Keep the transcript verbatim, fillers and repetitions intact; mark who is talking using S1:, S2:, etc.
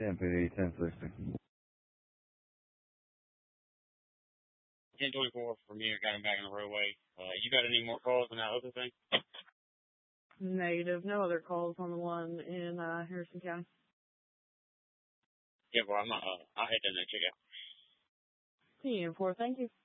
S1: ten P D, ten sixty.
S2: ten twenty-four for me. I got him back in the roadway. Uh, you got any more calls on that other thing?
S3: Negative. No other calls on the one in uh, Harrison County.
S2: Yeah, well, I'm not, uh, I'll head down there and check it out.
S3: T N four, thank you.